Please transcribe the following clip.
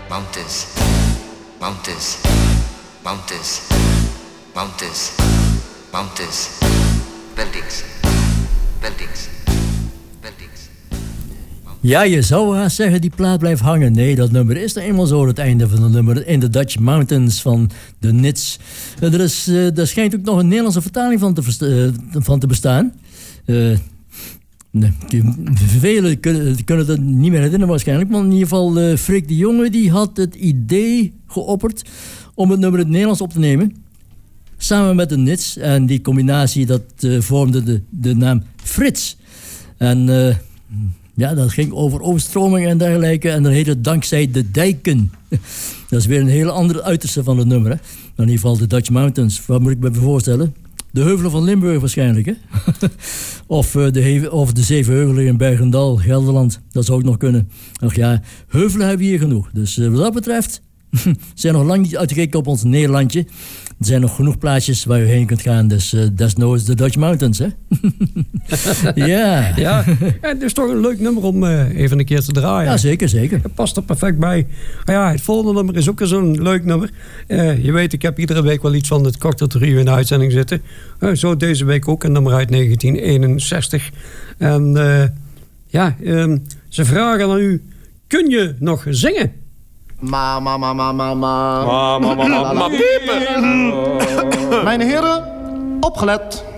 mountains, mountains, mountains, mountains, mountains, buildings, buildings, buildings. Ja, je zou haast zeggen die plaat blijft hangen. Nee, dat nummer is er eenmaal zo, het einde van het nummer. In the Dutch Mountains van de Nits. Er schijnt ook nog een Nederlandse vertaling van te bestaan. Nee, velen kunnen dat niet meer herinneren waarschijnlijk. Maar in ieder geval, Freek de Jonge die had het idee geopperd om het nummer in het Nederlands op te nemen. Samen met de Nits. En die combinatie dat vormde de naam Frits. En ja, dat ging over overstromingen en dergelijke. En dat heette Dankzij de Dijken. Dat is weer een hele andere uiterste van het nummer. Hè? In ieder geval de Dutch Mountains. Wat moet ik me voorstellen? De heuvelen van Limburg waarschijnlijk. Hè? of de Zevenheuvelen in Bergendal, Gelderland. Dat zou ook nog kunnen. Ach ja, heuvelen hebben we hier genoeg. Dus wat dat betreft zijn nog lang niet uitgekeken op ons Nederlandje. Er zijn nog genoeg plaatsjes waar u heen kunt gaan. Dus desnoods de Dutch Mountains, hè? Ja. Ja, het is toch een leuk nummer om even een keer te draaien. Ja, zeker, zeker. Het past er perfect bij. Maar ja, het volgende nummer is ook zo'n leuk nummer. Je weet, ik heb iedere week wel iets van het Cocktail Trio in de uitzending zitten. Zo deze week ook een nummer uit 1961. En ze vragen aan u, kun je nog zingen? Mijn heren, opgelet.